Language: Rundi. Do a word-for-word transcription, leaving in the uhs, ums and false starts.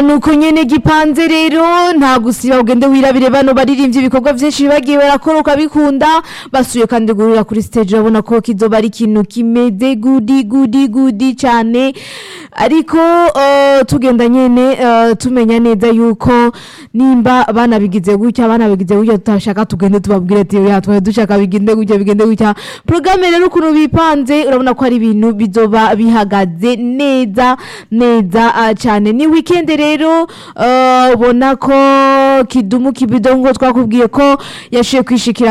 nuko nyene gipanze rero nta gusiba ugende wirabire bano baririmbye ibikorwa byinshi bagiye barakora ukabikunda basuye kandi gurira kuri stage urabona ko kizoba ari ikintu kimeze gudi gudi gudi cyane ariko uh, tugenda nyene uh, tumenya neza yuko nimba abana bigize gutya abana bigize gutya tutashaka tugende tubabwire ati ya twaye dushaka bigende gutya bigende gutya programme rero kuno bipanze urabona ko ari ibintu bizoba bihagaze neza neza uh, cyane ni weekend rero ubona ko kidumu kibido ngo twakubwiye ko yashiye kwishikira